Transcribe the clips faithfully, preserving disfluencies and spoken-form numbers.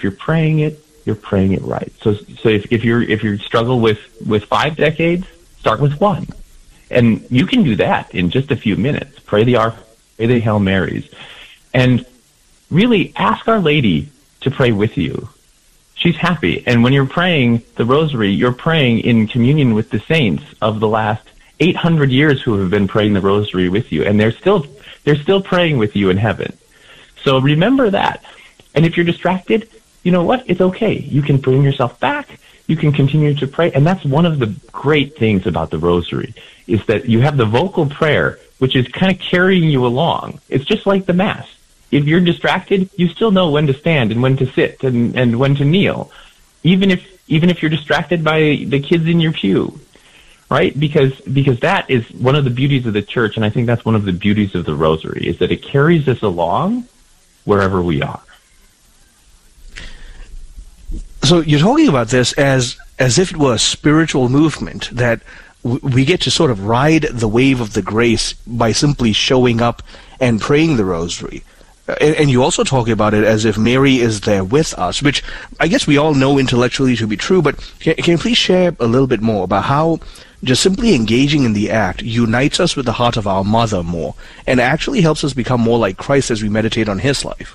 If you're praying it, you're praying it right. So, so if, if you're if you struggle with with five decades, start with one, and you can do that in just a few minutes. Pray the Our, pray the Hail Marys, and really ask Our Lady to pray with you. She's happy, and when you're praying the Rosary, you're praying in communion with the saints of the last eight hundred years who have been praying the Rosary with you, and they're still they're still praying with you in heaven. So remember that. And if you're distracted, you know what? It's okay. You can bring yourself back. You can continue to pray. And that's one of the great things about the Rosary, is that you have the vocal prayer, which is kind of carrying you along. It's just like the Mass. If you're distracted, you still know when to stand and when to sit and, and when to kneel, even if even if you're distracted by the kids in your pew, right? Because because that is one of the beauties of the Church, and I think that's one of the beauties of the Rosary, is that it carries us along wherever we are. So you're talking about this as as if it were a spiritual movement, that w we get to sort of ride the wave of the grace by simply showing up and praying the Rosary. Uh, and, and you also talk about it as if Mary is there with us, which I guess we all know intellectually to be true, but can, can you please share a little bit more about how just simply engaging in the act unites us with the heart of our Mother more, and actually helps us become more like Christ as we meditate on His life?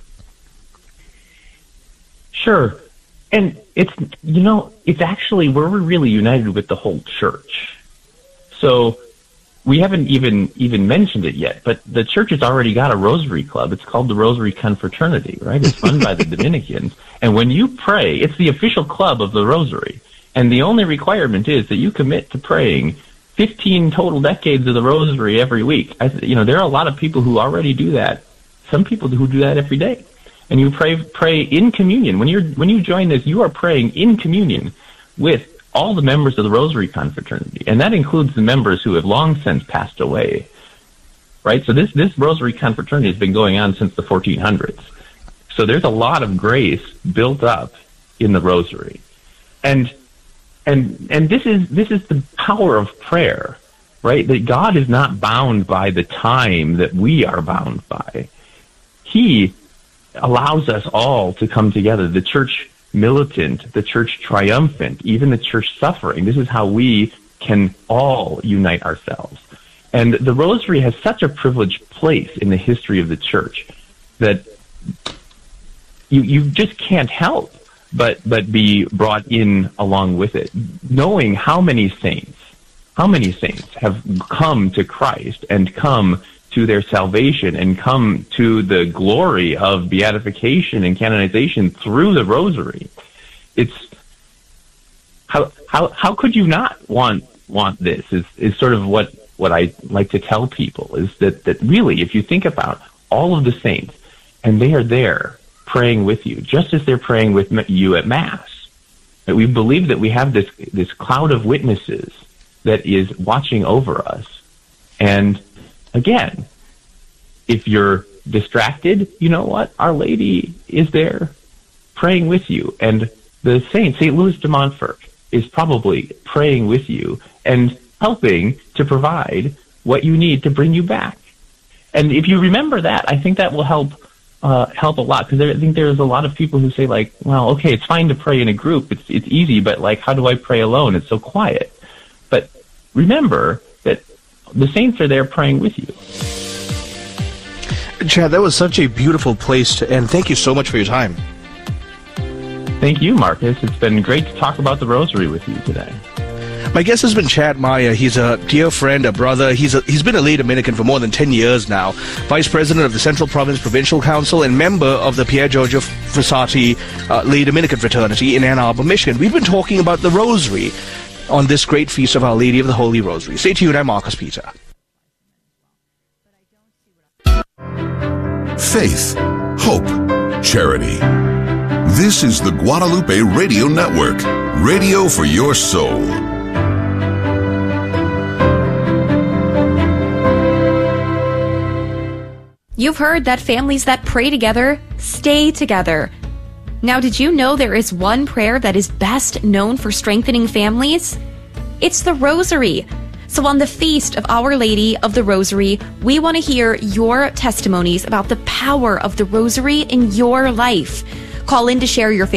Sure. And it's, you know, it's actually where we're really united with the whole Church. So we haven't even even mentioned it yet, but the Church has already got a Rosary Club. It's called the Rosary Confraternity, right? It's run by the Dominicans. And when you pray, it's the official club of the Rosary. And the only requirement is that you commit to praying fifteen total decades of the Rosary every week. I, you know, there are a lot of people who already do that. Some people who do that every day. And you pray pray in communion. When you're when you join this, you are praying in communion with all the members of the Rosary Confraternity, and that includes the members who have long since passed away. Right? So this this Rosary Confraternity has been going on since the fourteen hundreds. So there's a lot of grace built up in the Rosary, and and and this is this is the power of prayer, right? That God is not bound by the time that we are bound by. He allows us all to come together, the Church militant, the Church triumphant, even the Church suffering. This is how we can all unite ourselves. And the Rosary has such a privileged place in the history of the Church that you you just can't help but but be brought in along with it, knowing how many saints, how many saints have come to Christ and come to their salvation and come to the glory of beatification and canonization through the Rosary. It's how how how could you not want want this? Is is sort of what what I like to tell people, is that that really, if you think about all of the saints, and they are there praying with you, just as they're praying with you at Mass. That we believe that we have this this cloud of witnesses that is watching over us. And again, if you're distracted, you know what? Our Lady is there praying with you. And the saint, Saint Louis de Montfort, is probably praying with you and helping to provide what you need to bring you back. And if you remember that, I think that will help uh, help a lot, because I think there's a lot of people who say, like, well, okay, it's fine to pray in a group. It's, it's easy, but, like, how do I pray alone? It's so quiet. But remember that the saints are there praying with you. Chad, that was such a beautiful place to end. Thank you so much for your time. Thank you, Marcus. It's been great to talk about the Rosary with you today. My guest has been Chad Maya. He's a dear friend, a brother. He's a, he's been a lay Dominican for more than ten years now, Vice President of the Central Province Provincial Council and member of the Pier Giorgio Frassati uh, Lay Dominican Fraternity in Ann Arbor, Michigan. We've been talking about the Rosary on this great feast of Our Lady of the Holy Rosary. Stay tuned. I'm Marcus Peter. Faith, hope, charity. This is the Guadalupe Radio Network, radio for your soul. You've heard that families that pray together stay together. Now, did you know there is one prayer that is best known for strengthening families? It's the Rosary. So on the feast of Our Lady of the Rosary, we want to hear your testimonies about the power of the Rosary in your life. Call in to share your